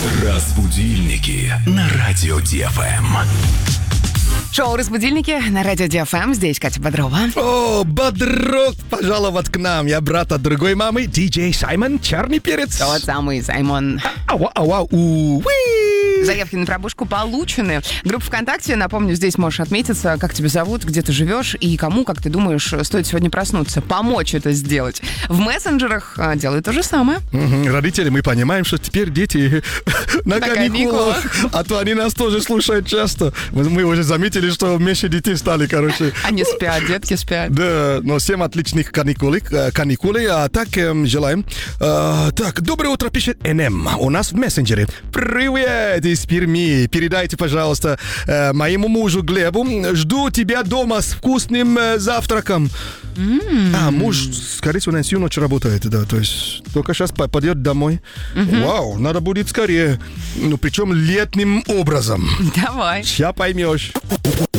Разбудильники на радио ДФМ. Шоу «Разбудильники» на радио ДФМ. Здесь Катя Бодрова. О, Бодров пожаловать к нам. Я брат от другой мамы, диджей Саймон Черный Перец. Тот самый Саймон. Заявки на пробужку получены. Группа ВКонтакте, напомню, здесь можешь отметиться, как тебя зовут, где ты живешь и кому, как ты думаешь, стоит сегодня проснуться. Помочь это сделать. В мессенджерах делают то же самое. Родители, мы понимаем, что теперь дети на каникулах. А то они нас тоже слушают часто. Мы уже заметили, что меньше детей стали, короче. Они спят, детки спят. Да, но всем отличных каникулы. А так, желаем. Так, доброе утро, пишет НМ. У нас в мессенджере. Привет из Перми. Передайте, пожалуйста, моему мужу Глебу. Жду тебя дома с вкусным завтраком. Муж, скорее всего, на всю ночь работает, да. То есть только сейчас пойдет домой. Вау, надо будет скорее. Ну, причем летним образом. Давай. Сейчас поймешь.